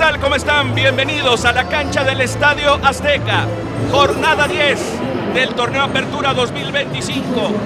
tal? ¿Cómo están? Bienvenidos a la cancha del Estadio Azteca. Jornada 10 del torneo Apertura 2025.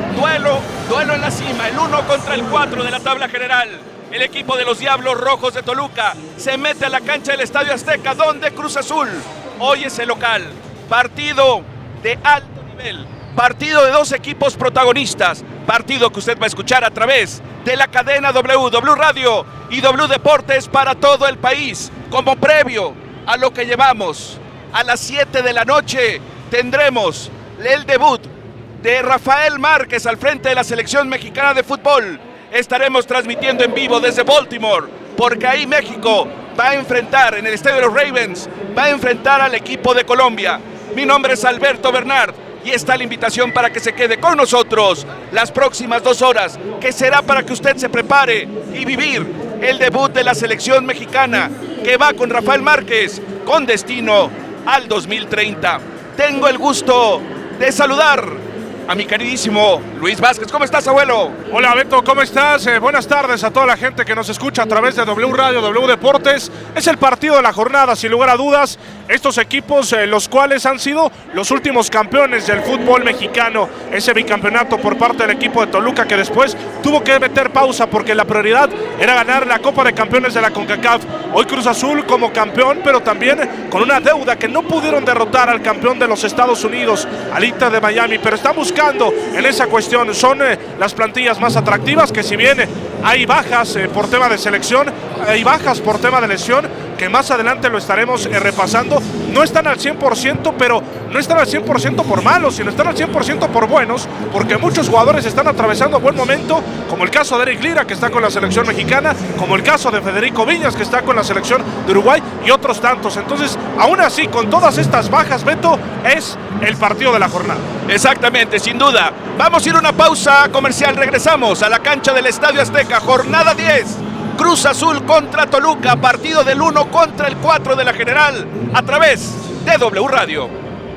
Duelo en la cima, el 1 contra el 4 de la tabla general. El equipo de los Diablos Rojos de Toluca se mete a la cancha del Estadio Azteca, donde Cruz Azul hoy es el local. Partido de alto nivel, partido de dos equipos protagonistas, partido que usted va a escuchar a través de la cadena W Radio y W Deportes para todo el país. Como previo a lo que llevamos, a las 7 de la noche tendremos el debut de Rafael Márquez al frente de la selección mexicana de fútbol. Estaremos transmitiendo en vivo desde Baltimore, porque ahí México va a enfrentar, en el estadio de los Ravens, va a enfrentar al equipo de Colombia. Mi nombre es Alberto Bernard y está la invitación para que se quede con nosotros las próximas 2 horas, que será para que usted se prepare y vivir el debut de la selección mexicana, que va con Rafael Márquez, con destino al 2030. Tengo el gusto de saludar a mi queridísimo Luis Vázquez. ¿Cómo estás, abuelo? Hola, Beto, ¿cómo estás? Buenas tardes a toda la gente que nos escucha a través de W Radio, W Deportes. Es el partido de la jornada, sin lugar a dudas. Estos equipos, los cuales han sido los últimos campeones del fútbol mexicano. Ese bicampeonato por parte del equipo de Toluca, que después tuvo que meter pausa porque la prioridad era ganar la Copa de Campeones de la CONCACAF. Hoy Cruz Azul como campeón, pero también con una deuda que no pudieron derrotar al campeón de los Estados Unidos, al Inter de Miami, pero están buscando en esa cuestión. Son las plantillas más atractivas, que si bien hay bajas por tema de selección, hay bajas por tema de lesión, que más adelante lo estaremos repasando, no están al 100%, pero no están al 100% por malos, sino están al 100% por buenos, porque muchos jugadores están atravesando buen momento, como el caso de Eric Lira, que está con la selección mexicana, como el caso de Federico Viñas, que está con la selección de Uruguay, y otros tantos. Entonces, aún así, con todas estas bajas, Beto, es el partido de la jornada. Exactamente, sin duda. Vamos a ir a una pausa comercial, regresamos a la cancha del Estadio Azteca, jornada 10. Cruz Azul contra Toluca, partido del 1 contra el 4 de la general, a través de W Radio.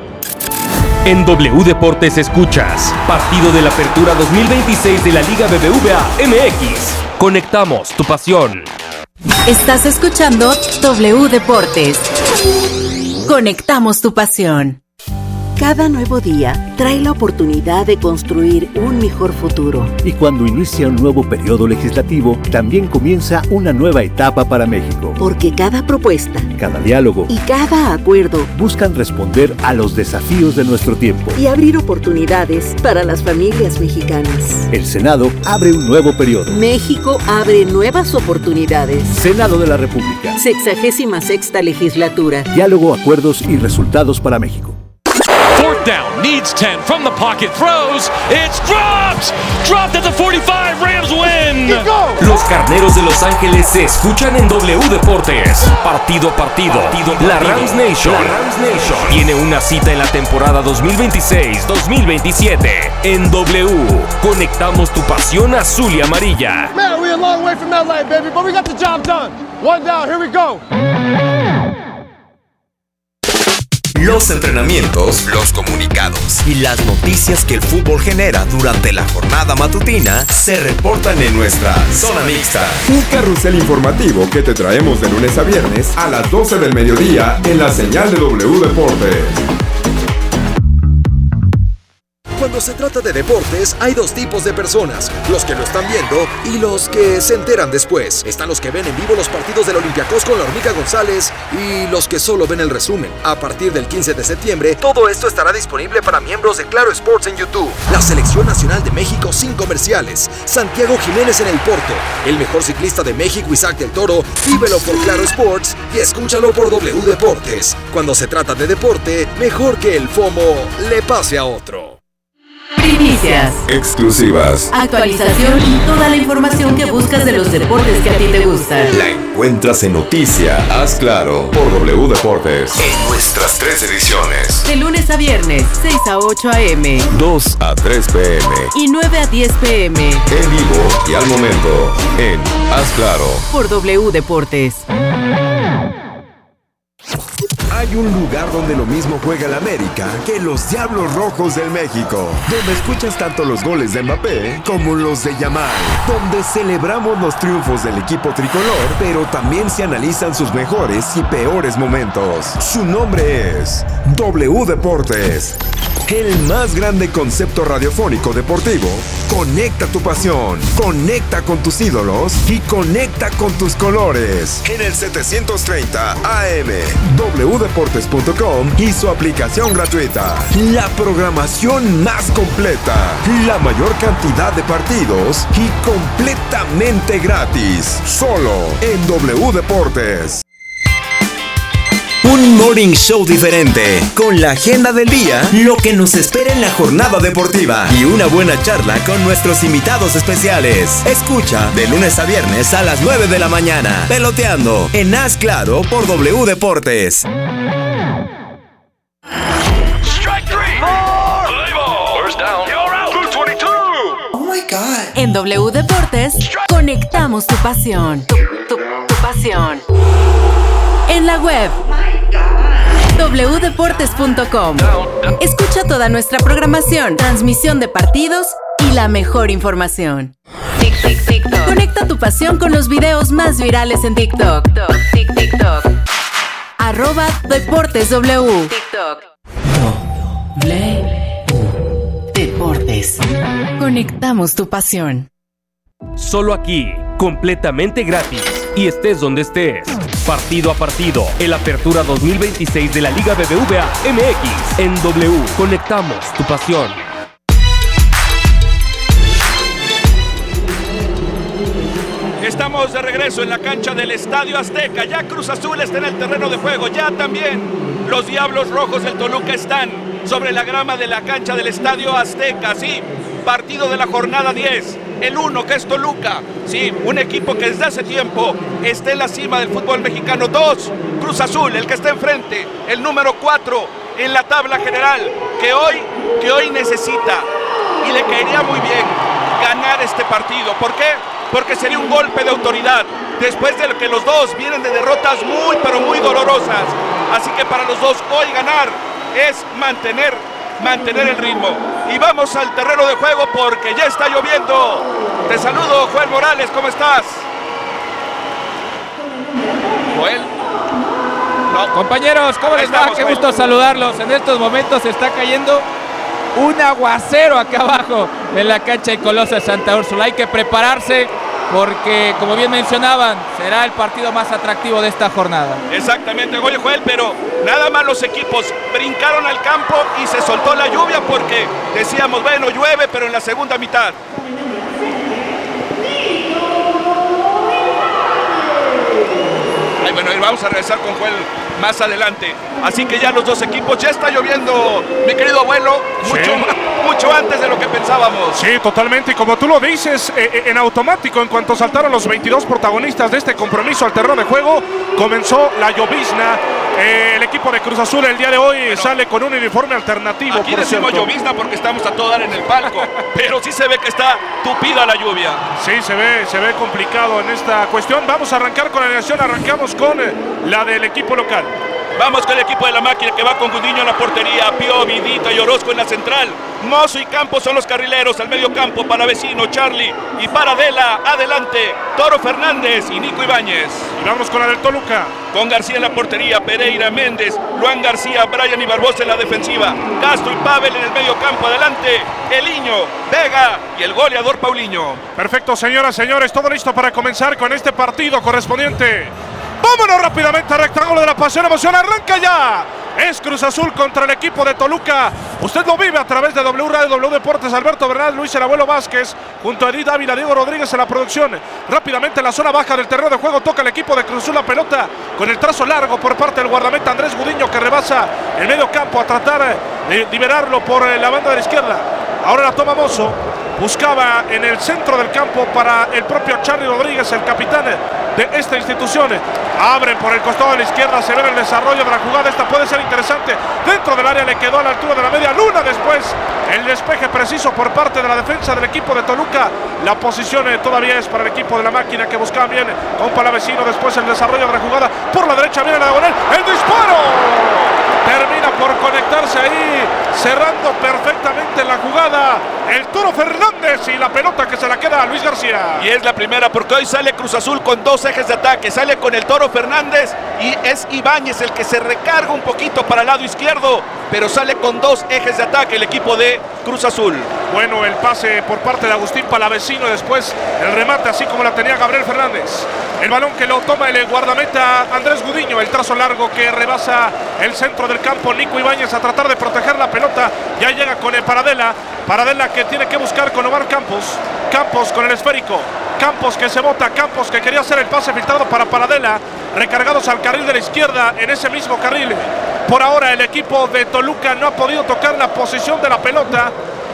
En W Deportes escuchas partido de la Apertura 2026 de la Liga BBVA MX. Conectamos tu pasión. Estás escuchando W Deportes. Conectamos tu pasión. Cada nuevo día trae la oportunidad de construir un mejor futuro. Y cuando inicia un nuevo periodo legislativo, también comienza una nueva etapa para México. Porque cada propuesta, cada diálogo y cada acuerdo buscan responder a los desafíos de nuestro tiempo y abrir oportunidades para las familias mexicanas. El Senado abre un nuevo periodo. México abre nuevas oportunidades. Senado de la República. 66ª legislatura. Diálogo, acuerdos y resultados para México. Fourth down, needs 10 from the pocket, throws, it's dropped at the 45, Rams win. Los Carneros de Los Ángeles se escuchan en W Deportes. Partido a partido. La Rams Nation tiene una cita en la temporada 2026-2027. En W, conectamos tu pasión azul y amarilla. Man, we're a long way from that light, baby, but we got the job done. One down, here we go. Los entrenamientos, los comunicados y las noticias que el fútbol genera durante la jornada matutina se reportan en nuestra Zona Mixta. Un carrusel informativo que te traemos de lunes a viernes a las 12 del mediodía en la señal de W Deportes. Cuando se trata de deportes, hay dos tipos de personas: los que lo están viendo y los que se enteran después. Están los que ven en vivo los partidos del Olympiacos con la Hormiga González y los que solo ven el resumen. A partir del 15 de septiembre, todo esto estará disponible para miembros de Claro Sports en YouTube. La Selección Nacional de México sin comerciales. Santiago Jiménez en el Porto. El mejor ciclista de México, Isaac del Toro. Vívelo por Claro Sports y escúchalo por W Deportes. Cuando se trata de deporte, mejor que el FOMO le pase a otro. Primicias, exclusivas, actualización y toda la información que buscas de los deportes que a ti te gustan. La encuentras en Noticia Haz Claro por W Deportes. En nuestras 3 ediciones. De lunes a viernes, 6 a 8 a.m. 2 a 3 p.m. y 9 a 10 p.m. En vivo y al momento en Haz Claro por W Deportes. Hay hay un lugar donde lo mismo juega el América que los Diablos Rojos del México, donde escuchas tanto los goles de Mbappé como los de Yamal, donde celebramos los triunfos del equipo tricolor, pero también se analizan sus mejores y peores momentos. Su nombre es W Deportes, el más grande concepto radiofónico deportivo. Conecta tu pasión, conecta con tus ídolos y conecta con tus colores. En el 730 AM, wdeportes.com y su aplicación gratuita. La programación más completa, la mayor cantidad de partidos y completamente gratis. Solo en W Deportes. Un morning show diferente, con la agenda del día, lo que nos espera en la jornada deportiva y una buena charla con nuestros invitados especiales. Escucha de lunes a viernes a las 9 de la mañana, Peloteando, en Haz Claro por W Deportes. En W Deportes, conectamos tu pasión. Tu pasión. En la web wdeportes.com. Escucha toda nuestra programación, transmisión de partidos y la mejor información. TikTok. Conecta tu pasión con los videos más virales en TikTok. TikTok. @DeportesW. TikTok. Deportes. Conectamos tu pasión. Solo aquí, completamente gratis, y estés donde estés. Partido a partido, el Apertura 2026 de la Liga BBVA MX. En W, conectamos tu pasión. Estamos de regreso en la cancha del Estadio Azteca. Ya Cruz Azul está en el terreno de juego. Ya también los Diablos Rojos del Toluca están sobre la grama de la cancha del Estadio Azteca. Sí, partido de la jornada 10. El 1, que es Toluca. Sí, un equipo que desde hace tiempo está en la cima del fútbol mexicano. 2, Cruz Azul, el que está enfrente. El número 4 en la tabla general. Que hoy necesita y le caería muy bien ganar este partido. ¿Por qué? Porque sería un golpe de autoridad. Después de que los dos vienen de derrotas muy, pero muy dolorosas. Así que para los dos hoy ganar es mantener el ritmo. Y vamos al terreno de juego porque ya está lloviendo. Te saludo, Joel Morales, ¿cómo estás? Joel. No. Compañeros, ¿cómo les va? Qué gusto saludarlos. En estos momentos está cayendo un aguacero acá abajo en la cancha de Colosa Santa Úrsula. Hay que prepararse porque, como bien mencionaban, será el partido más atractivo de esta jornada. Exactamente, oye Joel, pero nada más los equipos brincaron al campo y se soltó la lluvia porque decíamos, bueno, llueve, pero en la segunda mitad. Ay, bueno, vamos a regresar con Joel más adelante. Así que ya los dos equipos, ya está lloviendo, mi querido abuelo, mucho antes de lo que pensábamos. Sí, totalmente, y como tú lo dices, en automático, en cuanto saltaron los 22 protagonistas de este compromiso al terreno de juego, comenzó la llovizna. El equipo de Cruz Azul el día de hoy sale con un uniforme alternativo. Aquí decimos llovizna porque estamos a todo dar en el palco, pero sí se ve que está tupida la lluvia. Sí, se ve complicado en esta cuestión. Vamos a arrancar con la alineación, arrancamos con la del equipo local. Vamos con el equipo de la máquina que va con Gudiño en la portería, Pío, Vidita y Orozco en la central. Mozo y Campos son los carrileros, al medio campo para Vecino, Charlie y para Adela, adelante, Toro Fernández y Nico Ibáñez. Y vamos con la del Toluca. Con García en la portería, Pereira, Méndez, Luan García, Brian y Barbosa en la defensiva, Castro y Pavel en el medio campo, adelante, Eliño, Vega y el goleador Paulinho. Perfecto, señoras, señores, todo listo para comenzar con este partido correspondiente. Vámonos rápidamente al rectángulo de la pasión, emoción, arranca ya. Es Cruz Azul contra el equipo de Toluca. Usted lo vive a través de W Radio, W Deportes. Alberto Bernal, Luis el Abuelo Vázquez, junto a Edith Ávila, Diego Rodríguez en la producción. Rápidamente en la zona baja del terreno de juego toca el equipo de Cruz Azul la pelota con el trazo largo por parte del guardameta Andrés Gudiño, que rebasa el medio campo a tratar de liberarlo por la banda de la izquierda. Ahora la toma Mozo. Buscaba en el centro del campo para el propio Charlie Rodríguez, el capitán de esta institución. Abren por el costado de la izquierda, se ve el desarrollo de la jugada. Esta puede ser interesante. Dentro del área le quedó a la altura de la media luna. Después el despeje preciso por parte de la defensa del equipo de Toluca. La posición todavía es para el equipo de la máquina, que buscaba bien con Palavecino. Después el desarrollo de la jugada por la derecha, viene la diagonal. ¡El disparo! termina por conectarse ahí, cerrando perfectamente la jugada el Toro Fernández, y la pelota que se la queda a Luis García. Y es la primera, porque hoy sale Cruz Azul con dos ejes de ataque. Sale con el Toro Fernández y es Ibáñez el que se recarga un poquito para el lado izquierdo, pero sale con dos ejes de ataque el equipo de Cruz Azul. Bueno, el pase por parte de Agustín Palavecino, después el remate así como la tenía Gabriel Fernández. El balón que lo toma el guardameta Andrés Gudiño, el trazo largo que rebasa el centro del campo. Nico Ibáñez a tratar de proteger la pelota, ya llega con el Paradela que tiene que buscar con Omar Campos con el esférico, Campos que se bota, Campos que quería hacer el pase filtrado para Paradela, recargados al carril de la izquierda. En ese mismo carril, por ahora el equipo de Toluca no ha podido tocar la posición de la pelota.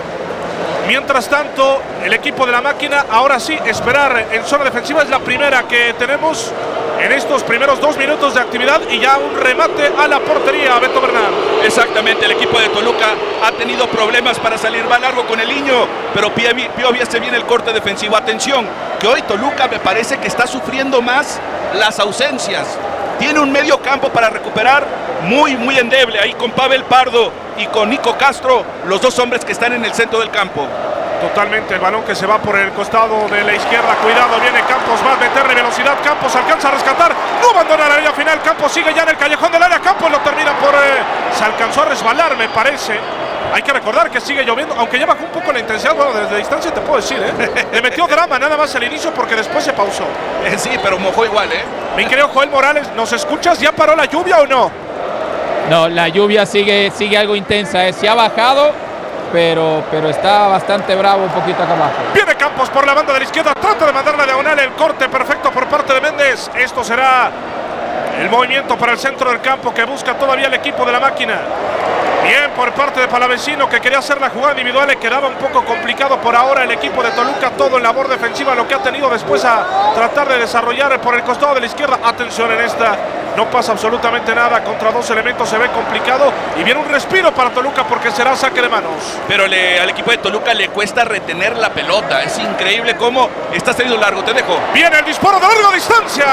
Mientras tanto, el equipo de la máquina, ahora sí, esperar en zona defensiva. Es la primera que tenemos en estos primeros 2 minutos de actividad, y ya un remate a la portería, Beto Bernal. Exactamente, el equipo de Toluca ha tenido problemas para salir, va largo con el Niño, pero Piovi se viene el corte defensivo. Atención, que hoy Toluca me parece que está sufriendo más las ausencias. Tiene un medio campo para recuperar muy endeble, ahí con Pavel Pardo y con Nico Castro, los dos hombres que están en el centro del campo. Totalmente, el balón que se va por el costado de la izquierda. Cuidado, viene Campos, va a meterle velocidad. Campos alcanza a rescatar, no abandona la área final. Campos sigue ya en el callejón del área. Campos lo termina por... se alcanzó a resbalar, me parece. Hay que recordar que sigue lloviendo, aunque ya bajó un poco la intensidad. Bueno, desde distancia te puedo decir, le metió drama nada más al inicio, porque después se pausó. Sí, pero mojó igual, Mi querido Joel Morales, ¿nos escuchas? ¿Ya paró la lluvia o no? No, la lluvia sigue algo intensa, se ha bajado, pero está bastante bravo un poquito acá abajo. Viene Campos por la banda de la izquierda, trata de mandar la diagonal, el corte perfecto por parte de Méndez. Esto será el movimiento para el centro del campo que busca todavía el equipo de la máquina. Bien por parte de Palavecino, que quería hacer la jugada individual, le quedaba un poco complicado por ahora el equipo de Toluca, todo en labor defensiva, lo que ha tenido después a tratar de desarrollar por el costado de la izquierda. Atención en esta, no pasa absolutamente nada, contra dos elementos se ve complicado, y viene un respiro para Toluca porque será saque de manos. Pero al equipo de Toluca le cuesta retener la pelota, es increíble cómo está saliendo largo. Te dejo. Viene el disparo de larga distancia.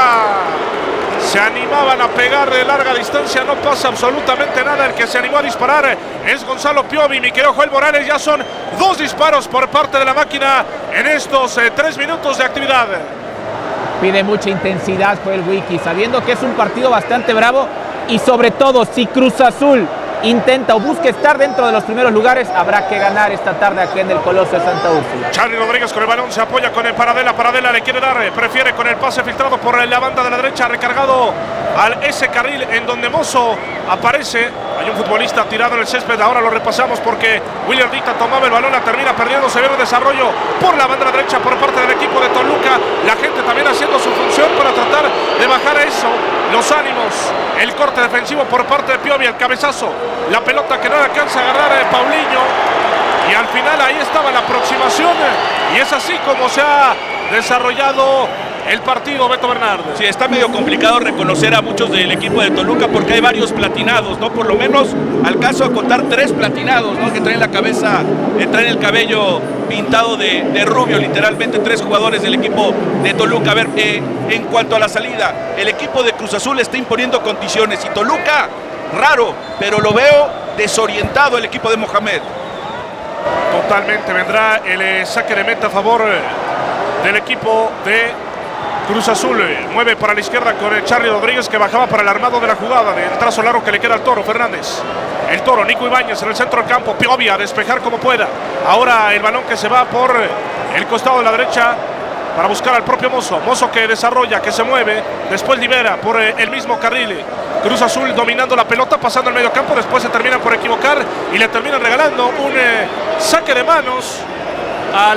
Se animaban a pegar de larga distancia, no pasa absolutamente nada. El que se animó a disparar es Gonzalo Piovi. Mi querido Joel Morales, ya son 2 disparos por parte de la máquina en estos 3 minutos de actividad. Pide mucha intensidad Joel Wiki, sabiendo que es un partido bastante bravo, y sobre todo si Cruz Azul intenta o busca estar dentro de los primeros lugares, habrá que ganar esta tarde aquí en el Coloso de Santa Úrsula. Charly Rodríguez con el balón, se apoya con el Paradela le quiere dar, prefiere con el pase filtrado por la banda de la derecha, recargado al ese carril en donde Mozo aparece. Hay un futbolista tirado en el césped, ahora lo repasamos porque William Dita tomaba el balón, la termina perdiendo. Se ve un desarrollo por la banda derecha por parte del equipo de Toluca, la gente también haciendo su función para tratar de bajar eso, los ánimos. El corte defensivo por parte de Piovi, el cabezazo, la pelota que no le alcanza a agarrar a Paulinho, y al final ahí estaba la aproximación, y es así como se ha desarrollado el partido, Beto Bernardo. Sí, está medio complicado reconocer a muchos del equipo de Toluca porque hay varios platinados, ¿no? Por lo menos alcanzo a contar 3 platinados, ¿no? Que traen la cabeza, traen el cabello pintado de rubio, literalmente 3 jugadores del equipo de Toluca. A ver, en cuanto a la salida, el equipo de Cruz Azul está imponiendo condiciones, y Toluca, raro, pero lo veo desorientado el equipo de Mohamed. Totalmente, vendrá el saque de meta a favor del equipo de Cruz Azul. Mueve para la izquierda con el Charly Rodríguez, que bajaba para el armado de la jugada, del trazo largo que le queda al Toro Fernández. El Toro, Nico Ibáñez en el centro del campo, Piovi a despejar como pueda. Ahora el balón que se va por el costado de la derecha para buscar al propio Mozo. Mozo que desarrolla, que se mueve, después libera por el mismo carril. Cruz Azul dominando la pelota, pasando el medio campo, después se termina por equivocar y le terminan regalando un saque de manos al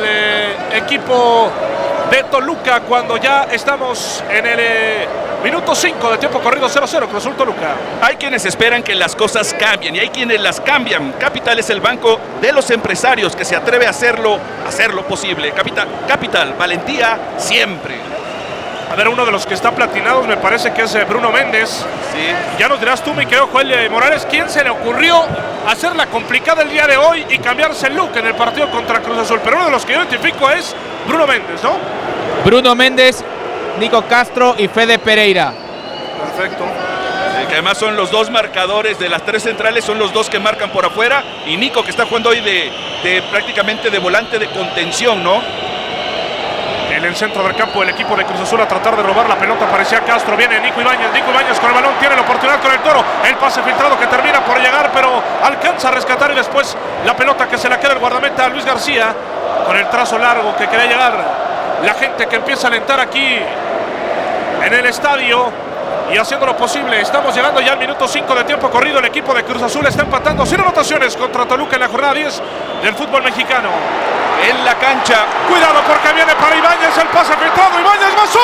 equipo de Toluca, cuando ya estamos en el minuto 5 de tiempo corrido. 0-0 Cruz Azul Toluca. Hay quienes esperan que las cosas cambien y hay quienes las cambian. Capital es el banco de los empresarios que se atreve a hacerlo posible. Capital, valentía siempre. A ver, uno de los que está platinados me parece que es Bruno Méndez. Sí. Ya nos dirás tú, mi querido Joel Morales, ¿quién se le ocurrió hacerla complicada el día de hoy y cambiarse el look en el partido contra Cruz Azul? Pero uno de los que yo identifico es Bruno Méndez, ¿no? Bruno Méndez, Nico Castro y Fede Pereira. Perfecto. porque además son los dos marcadores de las tres centrales, son los dos que marcan por afuera, y Nico, que está jugando hoy de prácticamente de volante de contención, ¿no? En el centro del campo el equipo de Cruz Azul a tratar de robar la pelota, parecía Castro, viene Nico Ibáñez con el balón, tiene la oportunidad con el Toro, el pase filtrado que termina por llegar, pero alcanza a rescatar, y después la pelota que se la queda el guardameta Luis García, con el trazo largo que quería llegar. La gente que empieza a alentar aquí en el estadio y haciendo lo posible. Estamos llegando ya al minuto 5 de tiempo corrido. El equipo de Cruz Azul está empatando sin anotaciones contra Toluca en la jornada 10 del fútbol mexicano. En la cancha, cuidado porque viene para Ibáñez, el pase filtrado, Ibáñez va solo.